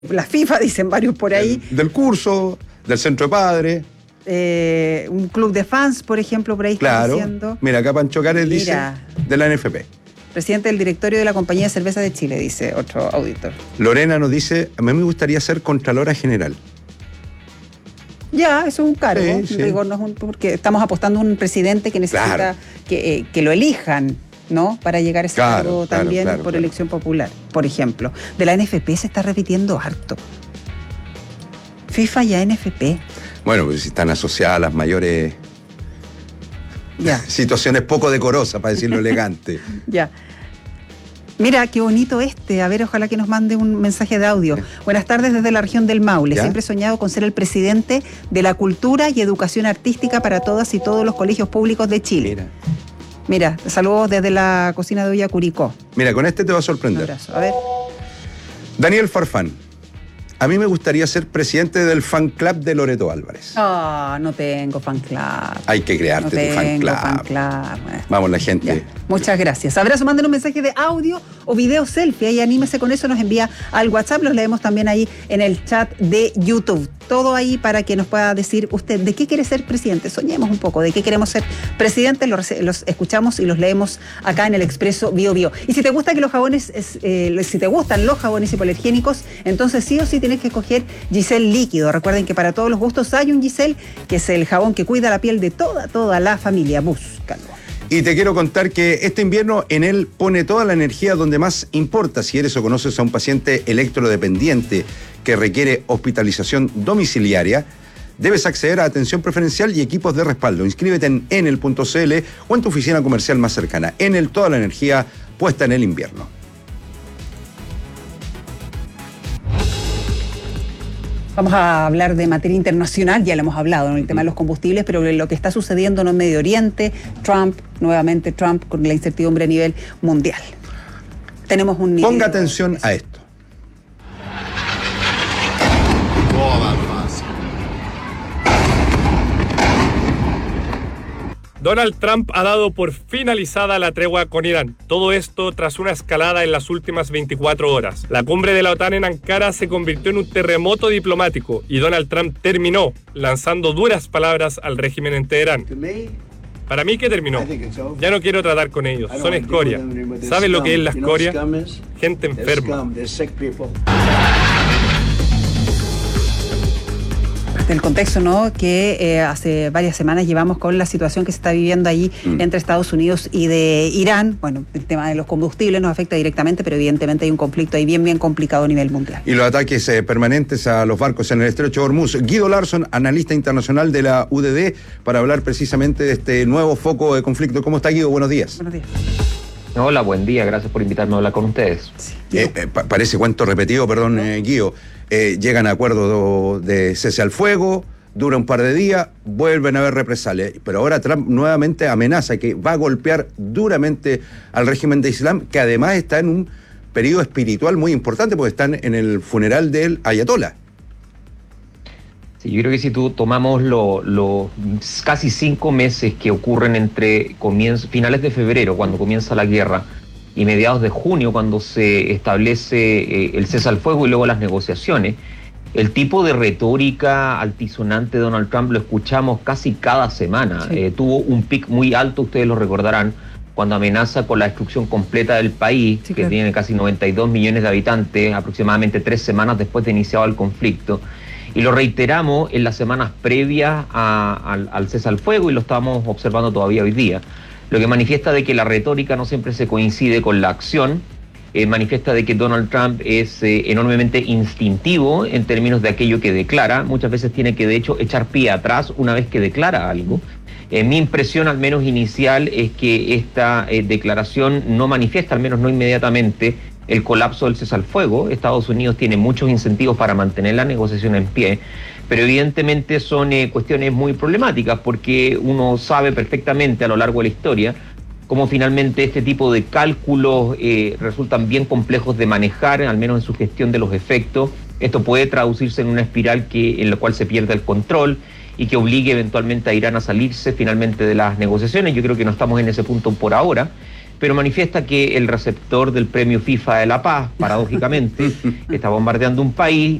la FIFA, dicen varios por ahí. Del curso, del centro de padres. Un club de fans, por ejemplo, por ahí está diciendo. Mira, acá Pancho Cares dice de la NFP. Presidente del directorio de la Compañía de Cerveza de Chile, dice otro auditor. Lorena nos dice, a mí me gustaría ser Contralora General. Ya, eso es un cargo. Sí. Digo, no es porque estamos apostando a un presidente que necesita que lo elijan, ¿no? Para llegar a ese cargo también por elección popular, por ejemplo. De la NFP se está repitiendo harto. FIFA y NFP. Bueno, pues si están asociadas las mayores situaciones poco decorosas, para decirlo elegante. Ya. Mira, qué bonito A ver, ojalá que nos mande un mensaje de audio. Buenas tardes desde la región del Maule. Siempre he soñado con ser el presidente de la cultura y educación artística para todas y todos los colegios públicos de Chile. Mira, saludos desde la cocina de Olla Curicó. Mira, con te va a sorprender. Un abrazo. A ver. Daniel Farfán. A mí me gustaría ser presidente del fan club de Loreto Álvarez. No tengo fan club. Hay que crearte tu fan club. Vamos, la gente. Ya. Muchas gracias. Abrazo, manden un mensaje de audio o video selfie. Ahí anímese con eso, nos envía al WhatsApp. Los leemos también ahí en el chat de YouTube. Todo ahí para que nos pueda decir usted de qué quiere ser presidente. Soñemos un poco de qué queremos ser presidente. Los escuchamos y los leemos acá en el Expreso Bio Bio. Y si te gusta que los jabones, si te gustan los jabones hipoalergénicos, entonces sí o sí tienes que escoger Giselle líquido. Recuerden que para todos los gustos hay un Giselle, que es el jabón que cuida la piel de toda la familia. Búscalo. Y te quiero contar que este invierno en él pone toda la energía donde más importa. Si eres o conoces a un paciente electrodependiente que requiere hospitalización domiciliaria, debes acceder a atención preferencial y equipos de respaldo. Inscríbete en enel.cl o en tu oficina comercial más cercana. Enel, toda la energía puesta en el invierno. Vamos a hablar de materia internacional, ya lo hemos hablado en el tema de los combustibles, pero lo que está sucediendo en Medio Oriente, nuevamente Trump con la incertidumbre a nivel mundial. Tenemos un nivel. Ponga atención a esto. Donald Trump ha dado por finalizada la tregua con Irán. Todo esto tras una escalada en las últimas 24 horas. La cumbre de la OTAN en Ankara se convirtió en un terremoto diplomático y Donald Trump terminó lanzando duras palabras al régimen en Teherán. Para mí, ¿qué terminó? Ya no quiero tratar con ellos, son escoria. ¿Saben lo que es la escoria? Gente enferma. El contexto, ¿no?, que hace varias semanas llevamos con la situación que se está viviendo allí entre Estados Unidos y de Irán. Bueno, el tema de los combustibles nos afecta directamente, pero evidentemente hay un conflicto ahí bien complicado a nivel mundial. Y los ataques permanentes a los barcos en el estrecho de Hormuz. Guido Larsson, analista internacional de la UDD, para hablar precisamente de este nuevo foco de conflicto. ¿Cómo está, Guido? Buenos días. Buenos días. Hola, buen día. Gracias por invitarme a hablar con ustedes. Sí. Parece cuento repetido, perdón, Guido. Llegan a acuerdo de cese al fuego, dura un par de días, vuelven a haber represalias. Pero ahora Trump nuevamente amenaza que va a golpear duramente al régimen de Islam, que además está en un periodo espiritual muy importante, porque están en el funeral del ayatolá. Sí, yo creo que si tomamos los casi 5 meses que ocurren entre finales de febrero, cuando comienza la guerra, y mediados de junio, cuando se establece el cese al fuego y luego las negociaciones, el tipo de retórica altisonante de Donald Trump lo escuchamos casi cada semana. Sí. Tuvo un pic muy alto, ustedes lo recordarán, cuando amenaza con la destrucción completa del país, sí, que tiene casi 92 millones de habitantes, aproximadamente 3 semanas después de iniciado el conflicto. Y lo reiteramos en las semanas previas al cese al fuego y lo estamos observando todavía hoy día. Lo que manifiesta de que la retórica no siempre se coincide con la acción, manifiesta de que Donald Trump es enormemente instintivo en términos de aquello que declara. Muchas veces tiene que, de hecho, echar pie atrás una vez que declara algo. Mi impresión, al menos inicial, es que esta declaración no manifiesta, al menos no inmediatamente, el colapso del cese al fuego. Estados Unidos tiene muchos incentivos para mantener la negociación en pie, pero evidentemente son cuestiones muy problemáticas, porque uno sabe perfectamente a lo largo de la historia cómo finalmente este tipo de cálculos resultan bien complejos de manejar, al menos en su gestión de los efectos. Esto puede traducirse en una espiral en la cual se pierde el control y que obligue eventualmente a Irán a salirse finalmente de las negociaciones. Yo creo que no estamos en ese punto por ahora, pero manifiesta que el receptor del premio FIFA de la Paz, paradójicamente, está bombardeando un país